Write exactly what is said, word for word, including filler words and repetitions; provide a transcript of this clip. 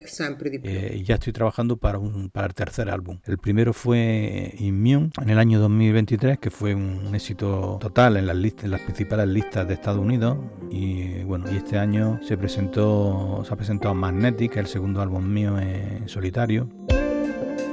sempre di più. Eh, y ya estoy trabajando para, un, para el tercer álbum. El primero fue Immune en el año dos mil veintitrés, que fue un éxito total en las listas, en las principales listas de Estados Unidos. Y bueno, y este año se presentó, se ha presentado Magnetic, el segundo álbum mío en solitario.